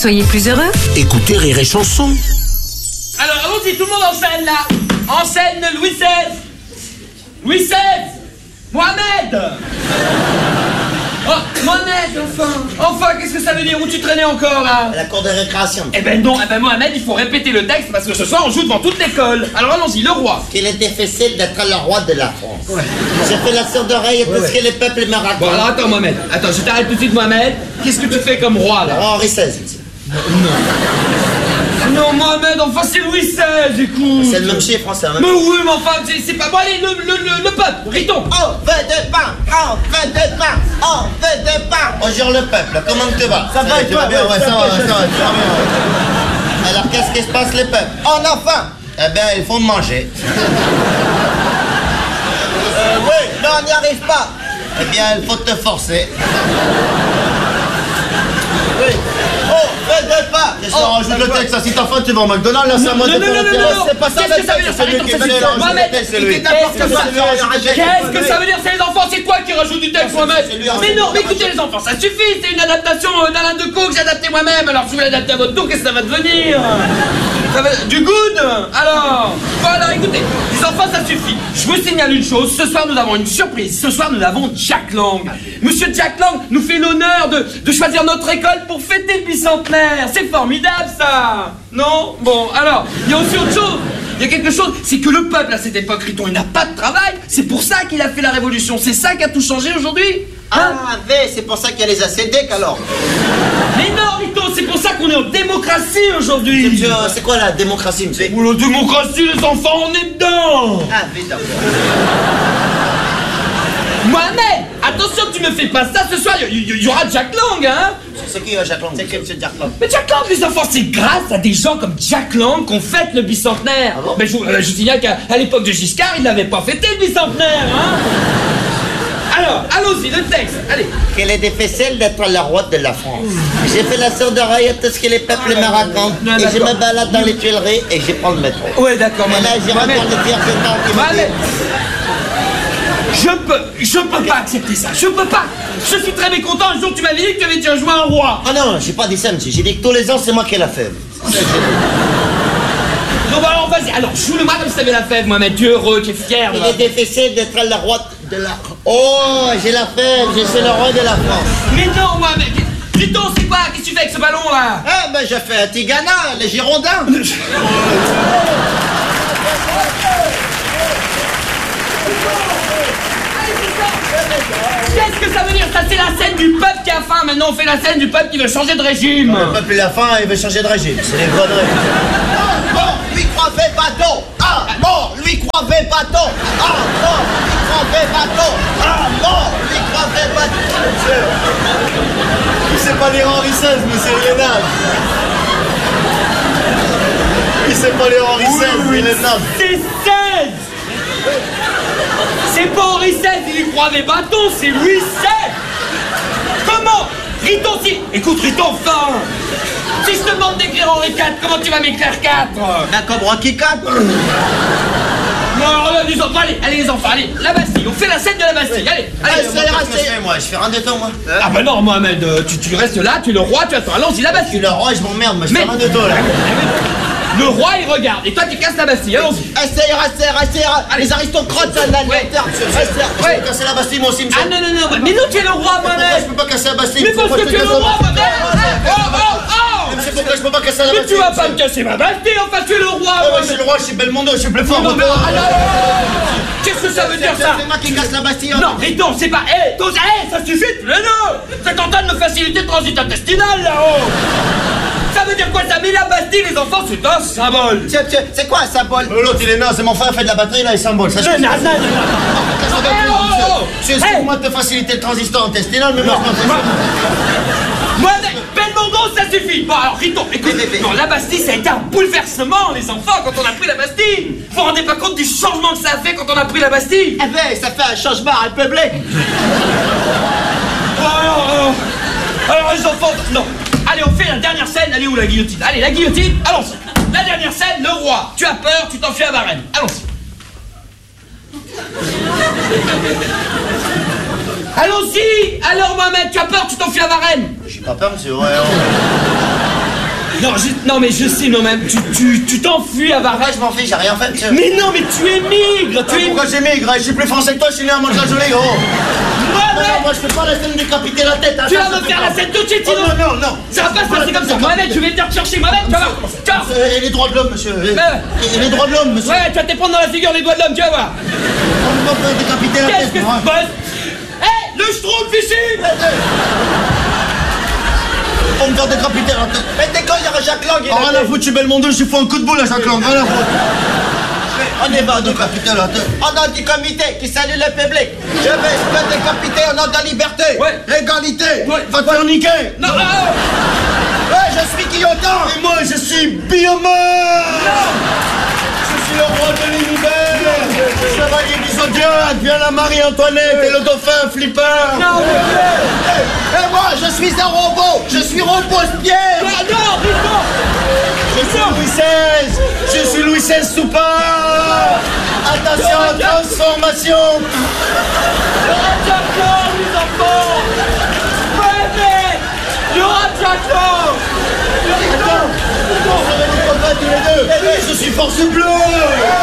soyez plus heureux. Écoutez Rire et Chanson. Alors, allons-y, tout le monde en scène, là. En scène, Louis XVI. Louis XVI. Mohamed. Oh, Mohamed, enfin. Enfin, qu'est-ce que ça veut dire? Où tu traînais encore, là? À la cour de récréation. Eh ben non, Mohamed, il faut répéter le texte parce que ce soir, on joue devant toute l'école. Alors, allons-y, le roi. Qu'il est difficile d'être le roi de la France. Ouais. J'ai fait la sourde oreille et tout ce que les peuples me racontent. Bon, alors attends, Mohamed. Attends, je t'arrête tout de suite, Mohamed. Qu'est-ce que tu fais comme roi, là? Henri XVI, monsieur. Non, Mohamed, enfin, c'est Louis XVI, écoute. C'est le même chiffre, c'est un même. Mais oui, mais enfin, c'est pas... Bon, allez, le peuple, Riton. On veut des pains, on veut des pains, on veut des pains. On jure le peuple, comment tu vas? Ça va, tu vas bien? Ouais, ça va, tu vas bien. Alors, qu'est-ce qui se passe, les peuples? On a faim. Eh bien, il faut manger. Oui, mais on n'y arrive pas. Eh bien, il faut te forcer. Oui. Oh, fais des pas. Qu'est-ce qu'on rajoute le texte? Si t'as faim, tu vas au McDonald's, là, c'est à moi de faire la pièce. C'est pas ça, qu'est-ce que ça veut dire? c'est lui qui fait Mohamed, c'est lui. Qu'est-ce que ça veut dire? C'est les enfants, c'est toi qui rajoute du texte, Mohamed. Mais non, mais écoutez les enfants, ça suffit, c'est une adaptation d'Alain Decaux que j'ai adapté moi-même. Alors si vous l'adaptez à votre tour, qu'est-ce que ça va devenir? Ça va... Du good? Alors, voilà, écoutez, les enfants, ça suffit. Je vous signale une chose, ce soir nous avons une surprise. Ce soir nous avons Jack Lang. Monsieur Jack Lang nous fait l'honneur de choisir notre école pour fêter le bicentenaire. C'est formidable ça. Non? Bon, alors, il y a aussi autre chose. Il y a quelque chose, c'est que le peuple à cette époque, Riton, il n'a pas de travail. C'est pour ça qu'il a fait la révolution. C'est ça qui a tout changé aujourd'hui. Hein? Ah, mais c'est pour ça qu'il y a les ACDC alors. Mais non, Riton, c'est pour ça qu'on est en démocratie aujourd'hui. C'est quoi la démocratie, monsieur? Oh, la démocratie, les enfants, on est dedans. Ah, vite. Mohamed, attention, tu me fais pas ça ce soir, il y aura Jack Lang, hein. C'est qui Jack Lang? C'est qui monsieur Jack Lang? Mais Jack Lang, les enfants, c'est grâce à des gens comme Jack Lang qu'on fête le bicentenaire. Ah bon? Mais je vous signale qu'à l'époque de Giscard, il n'avait pas fêté le bicentenaire, hein. Alors, allons-y, le texte, allez. Qu'il est difficile d'être le roi de la France. J'ai fait la sourde oreille à tout ce que les peuples me racontent. Et je me balade dans les Tuileries et je prends le métro. Ouais, d'accord, mais là, j'ai encore le dire que tant qui m'a dit. Je peux pas accepter ça, je peux pas. Je suis très mécontent, un jour tu m'avais dit que tu avais déjà joué un roi. Ah non, j'ai pas dit ça, monsieur. J'ai dit que tous les ans, c'est moi qui l'a fait. Non, bah alors vas-y, alors joue-le-moi comme si t'avais la fève, Mohamed. Tu es heureux, tu es fier. Il est difficile d'être le roi de la... Oh, j'ai la fève, je suis le roi de la France. Mais non, Mohamed. Riton, c'est quoi? Qu'est-ce que tu fais avec ce ballon là? Ah, ben j'ai fait un Tigana, les Girondins. Qu'est-ce que ça veut dire? Ça, c'est la scène du peuple qui a faim. Maintenant, on fait la scène du peuple qui veut changer de régime. Le peuple, il a faim, il veut changer de régime. C'est les conneries. Bon, lui croivait bateau. Ah, mort, lui croivait bateau. Ah, mort, lui croivait bateau. Ah, mort, lui croivait bateau. Monsieur, il sait pas lire Henri XVI, monsieur, il est naze. Il sait pas lire Henri XVI, il est naze. C'est 16. C'est pas Henri XVI, il lui croit des bâtons, c'est Louis XVI. Comment? Riton, si... Écoute, Riton, enfin. Si je te demande d'écrire Henri IV, comment tu vas m'écrire 4? Un cobra qui 4. Non, là, les enfants, allez les enfants, allez, la Bastille, on fait la scène de la Bastille, allez. Moi, je fais rien de temps, moi. Ah bah non, Mohamed, tu restes là, tu es le roi, tu attends, allons-y, la Je Bastille. suis le roi et je m'emmerde, moi, je fais rien de temps, là. Le roi, il regarde, et toi, tu casses la Bastille, allons-y. Les aristocrates, ça, là, Ouais. je peux casser la Bastille, moi aussi, monsieur. Ah non, mais nous, tu es le roi, Pourquoi je Mohamed. peux pas casser la Bastille? Mais parce que tu es le roi, Mohamed. Monsieur, pourquoi je peux pas casser la Mais Bastille? tu vas pas me casser ma Bastille, enfin, tu es le roi, Ouais, je suis Mohamed. le roi, je suis Belmondo, je suis plus fort. Non, mais qu'est-ce que ça veut dire ça? C'est moi qui casse la Bastille. Non, Riton, c'est pas... ça suffit, mais non. C'est en train de me faciliter le transit intestinal, là-haut. Ça veut dire quoi ça? Mais la Bastille, les enfants, c'est un symbole. C'est quoi un symbole? L'autre, il est naze, c'est mon frère, fait de la batterie, là, il symbole. Ça, Non. Excuse-moi de te faciliter le transit intestinal, mais moi, Moi, Belmondo, ça suffit. Bon, alors, Riton, écoute, non, la Bastille, ça a été un bouleversement, les enfants, quand on a pris la Bastille. Vous vous rendez pas compte du changement que ça a fait quand on a pris la Bastille? Eh ben, ça fait un changement république. Alors, les enfants, non. Allez, on fait la dernière scène. Allez, où la guillotine? Allez, la guillotine, allons-y. La dernière scène, le roi. Tu as peur, tu t'enfuis à Varennes. Allons-y. Allons-y. Alors, Mohamed, tu as peur, tu t'enfuis à Varennes. J'ai pas peur, monsieur, ouais. Non, mais je sais, non, même, tu t'enfuis à Varennes. Je m'en fiche, j'ai rien fait, monsieur. Mais non, mais tu émigres, Pourquoi j'émigre? Je suis plus français que toi, je suis né à Mantes-la-Jolie, gros. Moi, je fais pas la scène de décapiter la tête. Tu vas me faire la scène tout de suite, sinon. Non. Ça va pas se passer comme ça. Mohamed, je vais venir te chercher, Mohamed, tu vas voir. Et les droits de l'homme, monsieur. Et les droits de l'homme, monsieur. Ouais, tu vas te prendre dans la figure les doigts de l'homme, tu vas voir. On va me décapiter la tête. Qu'est-ce que se passe? Hé, le schtroumpf ici! On me faire décapiter la tête. Mais t'es con, il y aura Jacques Lang. Rien à foutre, je suis Belmondo, je lui fous un coup de boule à Jacques Lang. Rien à foutre. On est pas décapiter la tête. Au nom du comité qui salue le public, je vais me décapiter au nom de la liberté. Ouais. L'égalité. Ouais. Va te faire niquer. Non, Ouais, je suis Guillotin. Et moi, je suis Biomar. Je suis le roi de l'univers. Chevalier du Zodiac, viens la Marie-Antoinette et le dauphin Flipper. non, Et moi, je suis un robot. Je suis Robespierre. non, Je suis Louis XVI. Je suis Louis XVI Soupard. Attention, transformation. il y aura Jacques Lang, les enfants. Mohamed, il y aura Jacques Lang. Attends, on serait des copains tous les deux. Je suis force bleue.